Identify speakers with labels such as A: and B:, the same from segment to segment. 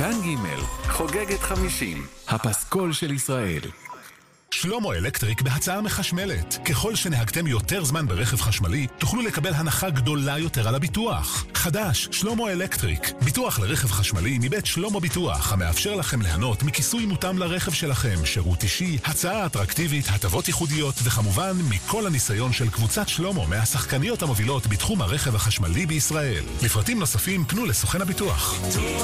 A: כאן ג' חוגגת 50, הפסקול של ישראל.
B: שלמה אלקטריק בהצעה מחשמלת. ככל שנהגתם יותר זמן ברכב חשמלי, תוכלו לקבל הנחה גדולה יותר על הביטוח. חדש, שלמה אלקטריק. ביטוח לרכב חשמלי מבית שלמה ביטוח, המאפשר לכם ליהנות מכיסוי מותאם לרכב שלכם, שירות אישי, הצעה אטרקטיבית, הטבות ייחודיות, וכמובן מכל הניסיון של קבוצת שלמה מהשחקניות המובילות בתחום הרכב החשמלי בישראל. לפרטים נוספים פנו לסוכן הביטוח.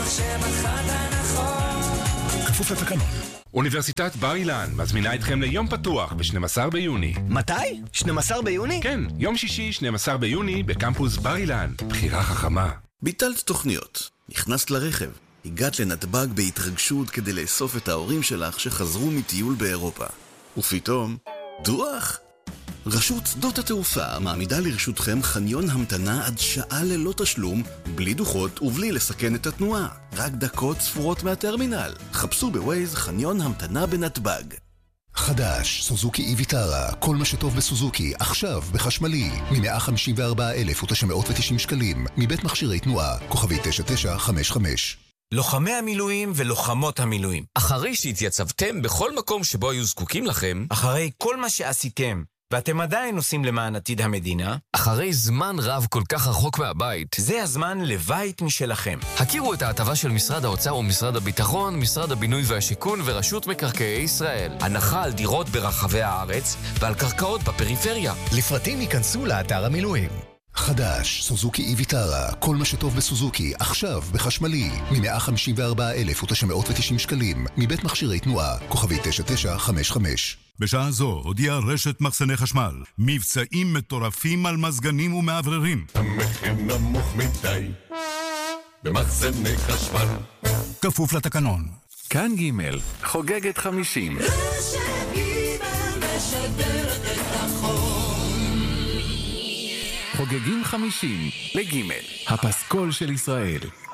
B: כפוף לתקנון.
C: אוניברסיטת בר אילן מזמינה אתכם ליום פתוח ב-12 ביוני.
D: מתי? 12 ביוני?
C: כן, יום שישי 12 ביוני בקמפוס בר אילן. בחירה חכמה.
E: ביטלת תוכניות, נכנסת לרכב, הגעת לנתב"ג בהתרגשות כדי לאסוף את ההורים שלך שחזרו מטיול באירופה. ופתאום, דוח! רשות שדות התעופה מעמידה לרשותכם חניון המתנה עד שעה ללא תשלום, בלי דוחות ובלי לסכן את התנועה. רק דקות ספורות מהטרמינל. חפשו בווייז חניון המתנה בנתב"ג.
B: חדש, סוזוקי ויטרה, כל מה שטוב בסוזוקי, עכשיו בחשמלי, מ-154,990 שקלים, מבית מכשירי תנועה, כוכבי 9955.
F: לוחמי המילואים ולוחמות המילואים,
G: אחרי שהתייצבתם בכל מקום שבו היו זקוקים לכם,
F: אחרי כל מה שעשיתם, ואתם עדיין עושים למען עתיד המדינה,
G: אחרי זמן רב כל כך רחוק מהבית,
F: זה הזמן לבית משלכם.
G: הכירו את ההטבה של משרד האוצר ומשרד הביטחון, משרד הבינוי והשיכון ורשות מקרקעי ישראל. הנחה על דירות ברחבי הארץ ועל קרקעות בפריפריה.
D: לפרטים ייכנסו לאתר המילואים.
B: חדש, סוזוקי ויטרה, כל מה שטוב בסוזוקי, עכשיו בחשמלי, מ-154,990 שקלים, מבית מכשירי תנועה, כוכבי 9955.
H: בשעה זו הודיעה רשת מחסני חשמל, מבצעים מטורפים על מזגנים ומעבררים.
I: המחיר נמוך מדי במחסני חשמל,
H: כפוף לתקנון.
A: כאן ג' חוגגת 50.
J: רשת ג' משדרת את החום.
A: חוגגים 50 לג' הפסקול של ישראל.